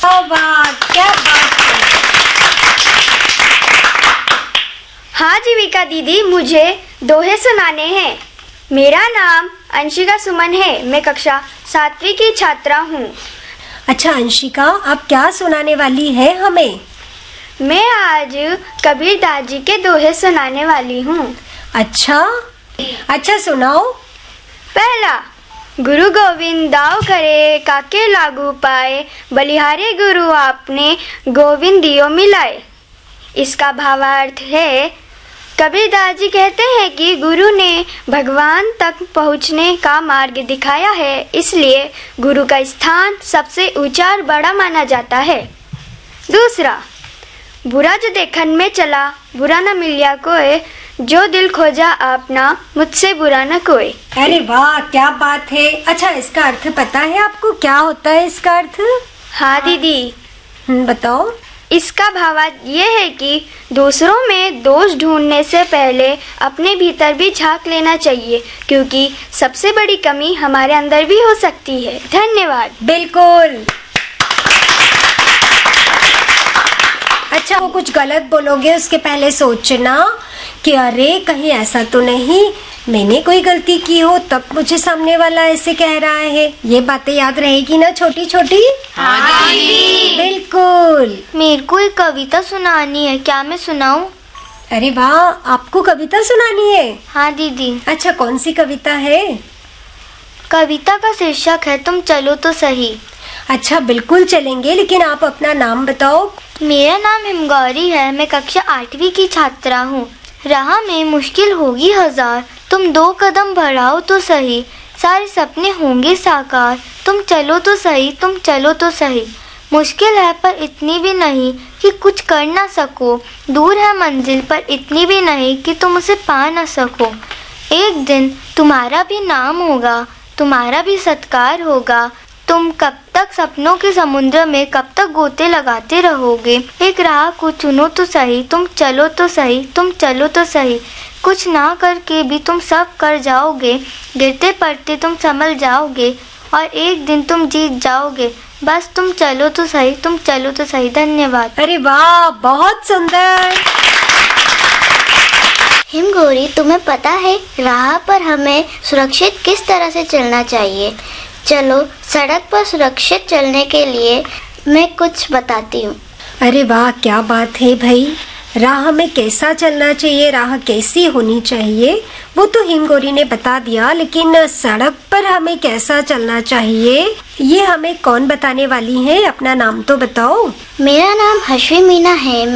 वाह, क्या बात है। हाँ जीविका दीदी, मुझे दोहे सुनाने हैं। मेरा नाम अंशिका सुमन है। मैं कक्षा 7वीं की छात्रा हूँ। अच्छा अंशिका, आप क्या सुनाने वाली है हमें? मैं आज कबीरदास जी के दोहे सुनाने वाली हूँ। अच्छा सुनाओ। पहला, गुरु गोविंद दाव करे, काके लागू पाए, बलिहारे गुरु आपने, गोविंद दियो मिलाए। इसका भावार्थ है, कबीरदास जी कहते हैं कि गुरु ने भगवान तक पहुँचने का मार्ग दिखाया है, इसलिए गुरु का स्थान सबसे ऊंचा और बड़ा माना जाता है। दूसरा, बुरा जो देखन में चला, बुरा न मिलिया कोई, जो दिल खोजा आपना, मुझसे बुरा न कोई। अरे वाह, क्या बात है। अच्छा, इसका अर्थ पता है आपको? क्या होता है इसका अर्थ? हाँ दीदी, बताओ। इसका भावार्थ ये है कि दूसरों में दोष ढूंढने से पहले अपने भीतर भी झांक लेना चाहिए, क्योंकि सबसे बड़ी कमी हमारे अंदर भी हो सकती है। धन्यवाद। बिल्कुल। अच्छा, वो कुछ गलत बोलोगे उसके पहले सोचना कि अरे कहीं ऐसा तो नहीं मैंने कोई गलती की हो तब मुझे सामने वाला ऐसे कह रहा है। ये बातें याद रहेगी ना छोटी छोटी? हाँ दीदी। बिल्कुल। मेरे को एक कविता सुनानी है, क्या मैं सुनाऊं? अरे वाह, आपको कविता सुनानी है? हाँ दीदी। अच्छा, कौन सी कविता है? कविता का शीर्षक है तुम चलो तो सही। अच्छा, बिल्कुल चलेंगे, लेकिन आप अपना नाम बताओ। मेरा नाम हिमगौरी है। मैं कक्षा 8वीं की छात्रा हूँ। राह में मुश्किल होगी हजार, तुम 2 कदम बढ़ाओ तो सही, सारे सपने होंगे साकार, तुम चलो तो सही, तुम चलो तो सही। मुश्किल है पर इतनी भी नहीं कि कुछ कर ना सको, दूर है मंजिल पर इतनी भी नहीं कि तुम उसे पा ना सको। एक दिन तुम्हारा भी नाम होगा, तुम्हारा भी सत्कार होगा, तुम कब तक सपनों के समुद्र में कब तक गोते लगाते रहोगे। एक राह को चुनो तो सही, तुम चलो तो सही, तुम चलो तो सही। कुछ ना करके भी तुम सब कर जाओगे, गिरते पड़ते तुम संभल जाओगे और एक दिन तुम जीत जाओगे। बस तुम चलो तो सही, तुम चलो तो सही। धन्यवाद। अरे वाह, बहुत सुंदर। हिमगौरी, तुम्हें पता है राह पर हमें सुरक्षित किस तरह से चलना चाहिए? चलो सड़क पर सुरक्षित चलने के लिए मैं कुछ बताती हूँ। अरे वाह, क्या बात है भाई। राह में कैसा चलना चाहिए, राह कैसी होनी चाहिए, वो तो हिमगौरी ने बता दिया, लेकिन सड़क पर हमें कैसा चलना चाहिए ये हमें कौन बताने वाली है? अपना नाम तो बताओ। मेरा नाम हश्वी मीना है।